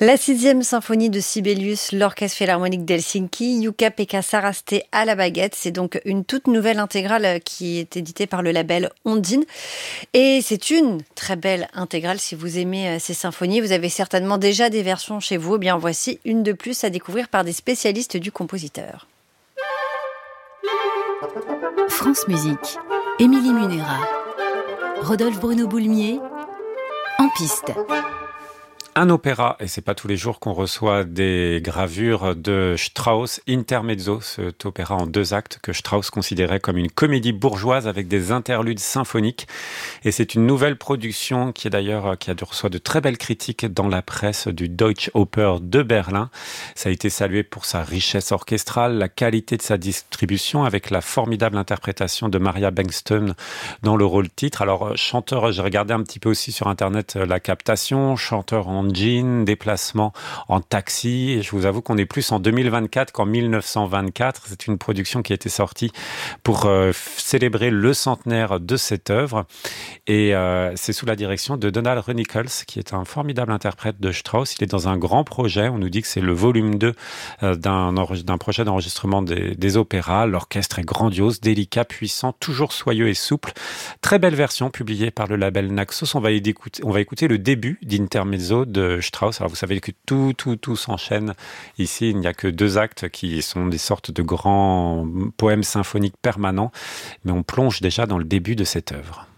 La 6e symphonie de Sibelius, l'Orchestre Philharmonique d'Helsinki, Jukka-Pekka Saraste à la baguette. C'est donc une toute nouvelle intégrale qui est éditée par le label Ondine. Et c'est une très belle intégrale. Si vous aimez ces symphonies, vous avez certainement déjà des versions chez vous. Eh bien, voici une de plus à découvrir par des spécialistes du compositeur. France Musique, Émilie Munera, Rodolphe Bruno Boulmier, en piste. Un opéra, et c'est pas tous les jours qu'on reçoit des gravures de Strauss, Intermezzo, cet opéra en 2 actes que Strauss considérait comme une comédie bourgeoise avec des interludes symphoniques. Et c'est une nouvelle production qui a reçoit de très belles critiques dans la presse du Deutsche Oper de Berlin. Ça a été salué pour sa richesse orchestrale, la qualité de sa distribution avec la formidable interprétation de Maria Bengtsson dans le rôle titre. Alors, chanteur, j'ai regardé un petit peu aussi sur Internet la captation, chanteur en jean, déplacement en taxi. Et je vous avoue qu'on est plus en 2024 qu'en 1924. C'est une production qui a été sortie pour célébrer le centenaire de cette œuvre. Et c'est sous la direction de Donald Runnicles, qui est un formidable interprète de Strauss. Il est dans un grand projet. On nous dit que c'est le volume 2 d'un projet d'enregistrement des opéras. L'orchestre est grandiose, délicat, puissant, toujours soyeux et souple. Très belle version publiée par le label Naxos. On va écouter le début d'Intermezzo de Strauss. Alors vous savez que tout s'enchaîne. Ici, il n'y a que 2 actes qui sont des sortes de grands poèmes symphoniques permanents. Mais on plonge déjà dans le début de cette œuvre.